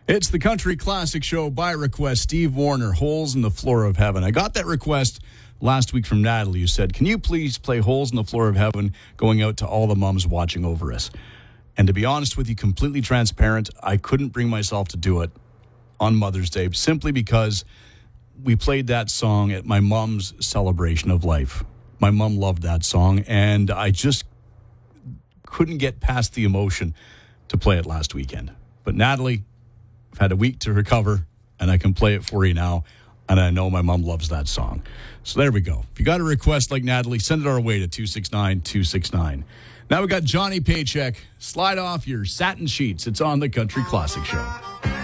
It's the Country Classic Show by request. Steve Wariner, Holes in the Floor of Heaven. I got that request last week from Natalie, who said, can you please play Holes in the Floor of Heaven going out to all the moms watching over us? And to be honest with you, completely transparent, I couldn't bring myself to do it on Mother's Day simply because we played that song at my mom's celebration of life. My mom loved that song, and I just couldn't get past the emotion to play it last weekend. But Natalie, I've had a week to recover, and I can play it for you now, and I know my mom loves that song. So there we go. If you got a request like Natalie, send it our way to 269-269. Now we got Johnny Paycheck. Slide off your satin sheets. It's on the Country Classic Show.